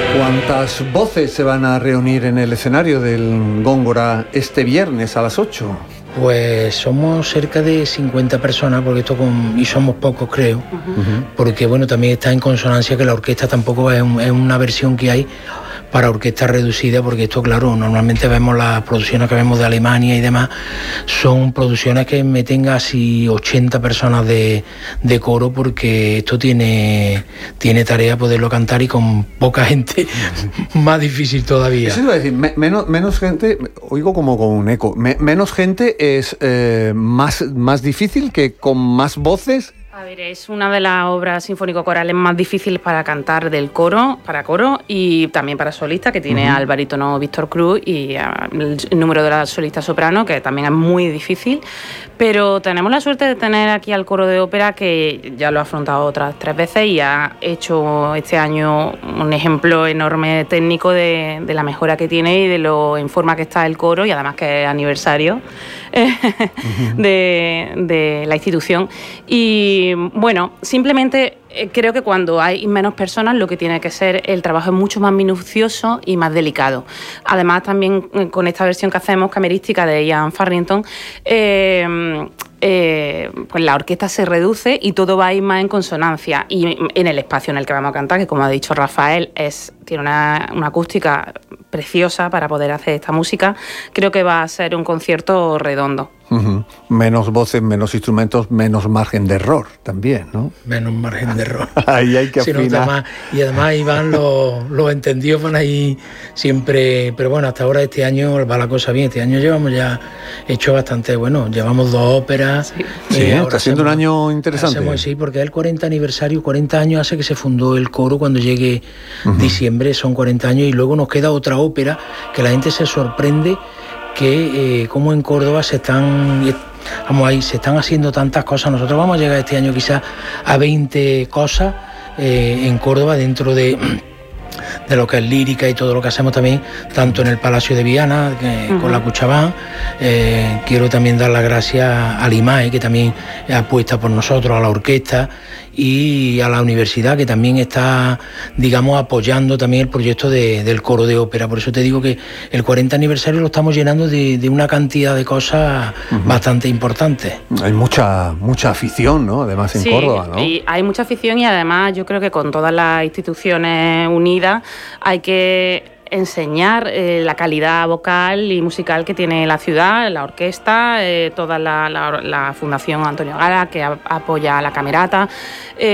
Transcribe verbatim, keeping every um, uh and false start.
¿Cuántas voces se van a reunir en el escenario del Góngora este viernes a las ocho? Pues somos cerca de cincuenta personas, porque esto con, y somos pocos, creo, uh-huh. Porque bueno, también está en consonancia que la orquesta tampoco es, un, es una versión que hay para orquesta reducida, porque esto, claro, normalmente vemos las producciones que vemos de Alemania y demás, son producciones que meten casi ochenta personas de, de coro, porque esto tiene, tiene tarea poderlo cantar, y con poca gente más difícil todavía. Eso iba a decir, me, menos, menos gente, oigo como con un eco, me, menos gente es eh, más, más difícil que con más voces. A ver, es una de las obras sinfónico-corales más difíciles para cantar del coro, para coro y también para solista, que tiene uh-huh. al barítono Víctor Cruz y el número de la solista soprano, que también es muy difícil. Pero tenemos la suerte de tener aquí al coro de ópera, que ya lo ha afrontado otras tres veces y ha hecho este año un ejemplo enorme técnico de, de la mejora que tiene y de lo en forma que está el coro, y además que es aniversario uh-huh. de, de la institución. Y bueno, simplemente creo que cuando hay menos personas, lo que tiene que ser el trabajo es mucho más minucioso y más delicado. Además, también con esta versión que hacemos, camerística, de Ian Farrington, eh, eh, pues la orquesta se reduce y todo va a ir más en consonancia. Y en el espacio en el que vamos a cantar, que como ha dicho Rafael, es, tiene una, una acústica preciosa para poder hacer esta música, creo que va a ser un concierto redondo. Uh-huh. Menos voces, menos instrumentos, menos margen de error también, ¿no? Menos margen de error. Ahí hay que afinar. Sí, no, además, y además ahí van los, los entendidos, van ahí siempre. Pero bueno, hasta ahora este año va la cosa bien. Este año llevamos ya hecho bastante, bueno, llevamos dos óperas. Sí, sí eh, está siendo hacemos, un año interesante. Hacemos, sí, porque es el cuarenta aniversario, cuarenta años hace que se fundó el coro. Cuando llegue uh-huh. diciembre son cuarenta años, y luego nos queda otra ópera que la gente se sorprende, que eh, como en Córdoba se están, vamos ahí, se están haciendo tantas cosas. Nosotros vamos a llegar este año quizás a veinte cosas eh, en Córdoba, dentro de, de lo que es lírica y todo lo que hacemos también, tanto en el Palacio de Viana, eh, uh-huh. con la Cuchabán. Eh, quiero también dar las gracias al I M A E, que también apuesta por nosotros, a la orquesta, y a la universidad, que también está, digamos, apoyando también el proyecto de, del coro de ópera. Por eso te digo que el cuarenta aniversario lo estamos llenando de, de una cantidad de cosas uh-huh. bastante importantes. Hay mucha mucha afición, ¿no? Además en sí, Córdoba, ¿no? Y hay mucha afición, y además yo creo que con todas las instituciones unidas hay que enseñar eh, la calidad vocal y musical que tiene la ciudad, la orquesta, eh, toda la, la, la Fundación Antonio Gala, que a, apoya a la Camerata. Eh,